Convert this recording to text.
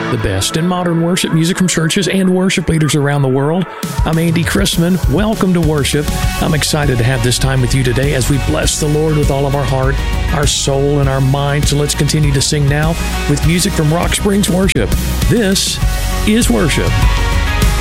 the best in modern worship music from churches and worship leaders around the world. I'm Andy Chrisman. Welcome to worship. I'm excited to have this time with you today as we bless the Lord with all of our heart, our soul, and our mind. So let's continue to sing now with music from Rock Springs Worship. This is worship.